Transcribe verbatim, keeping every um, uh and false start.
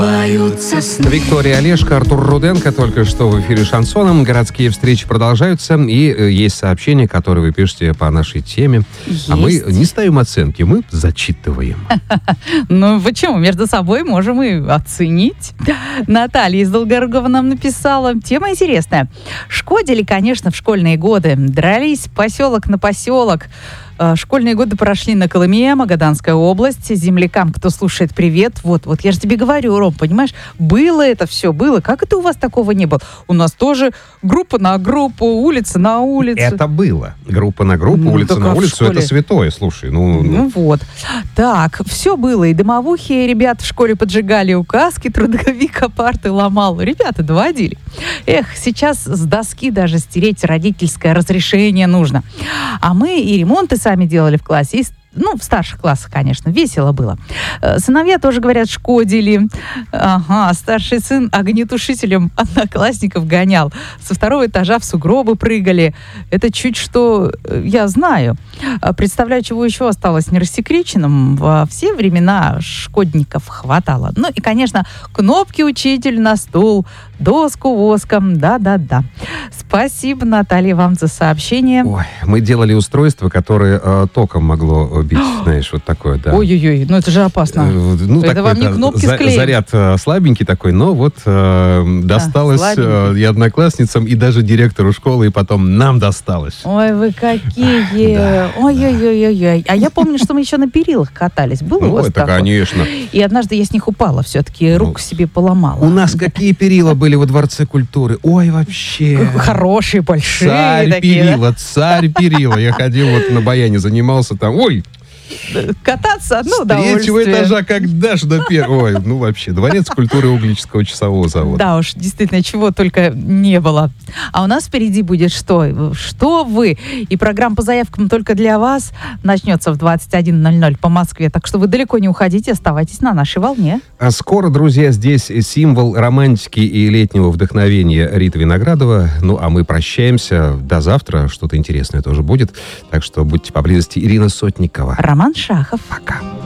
Виктория Олешко, Артур Руденко только что в эфире шансоном. Городские встречи продолжаются. И э, есть сообщения, которые вы пишете по нашей теме. Есть. А мы не ставим оценки, мы зачитываем. Ну почему? Между собой можем и оценить. Наталья из Долгорукова нам написала. Тема интересная. Шкодили, конечно, в школьные годы. Дрались поселок на поселок. Школьные годы прошли на Колыме, Магаданская область. Землякам, кто слушает, привет. Вот, вот я же тебе говорю, Ром, понимаешь, было это все, было. Как это у вас такого не было? У нас тоже группа на группу, улица на улицу. Это было. Группа на группу, Ну, улица так на а в улицу. школе? Это святое, слушай. Ну, ну. Ну вот. Так, все было. И дымовухи ребят в школе поджигали указки, трудовик парты ломал. Ребята доводили. Эх, сейчас с доски даже стереть родительское разрешение нужно. А мы и ремонты сами делали в классе, и ну, в старших классах, конечно, весело было. Сыновья тоже, говорят, шкодили. Ага, старший сын огнетушителем одноклассников гонял. Со второго этажа в сугробы прыгали. Это чуть что я знаю. Представляю, чего еще осталось нерассекреченным. Во все времена шкодников хватало. Ну и, конечно, кнопки учитель на стул, доску воском. Да-да-да. Спасибо, Наталья, вам за сообщение. Ой, мы делали устройство, которое э, током могло бить, знаешь, вот такое, да. Ой-ой-ой, ну это же опасно. Э, ну, это такой, вам не да, кнопки за, склеим. Заряд э, слабенький такой, но вот э, досталось э, и одноклассницам, и даже директору школы, и потом нам досталось. Ой, вы какие. Да, Ой-ой-ой-ой. А я помню, что мы еще на перилах катались. Было у Ну, вас это, такое? конечно. И однажды я с них упала все-таки, руку себе поломала. У нас какие перила были во Дворце культуры? Ой, вообще. Хорошие, большие Царь такие. перила, царь перила. Я ходил вот на баяне, занимался там. Ой, Кататься одно с третьего удовольствие. этажа когда ж до первого? Ой, ну вообще, Дворец культуры Угличского часового завода. Да уж, действительно, чего только не было. А у нас впереди будет что? Что вы? И программа по заявкам только для вас начнется в двадцать один ноль ноль по Москве. Так что вы далеко не уходите, оставайтесь на нашей волне. А скоро, друзья, здесь символ романтики и летнего вдохновения Рита Виноградова. Ну, а мы прощаемся. До завтра. Что-то интересное тоже будет. Так что будьте поблизости. Ирина Сотникова. Роман Шахов. Пока.